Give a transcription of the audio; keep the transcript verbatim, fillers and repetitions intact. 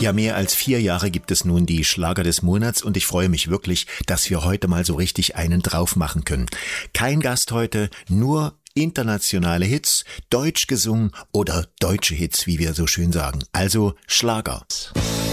Ja, mehr als vier Jahre gibt es nun die Schlager des Monats und ich freue mich wirklich, dass wir heute mal so richtig einen drauf machen können. Kein Gast heute, nur internationale Hits, deutsch gesungen oder deutsche Hits, wie wir so schön sagen. Also Schlager.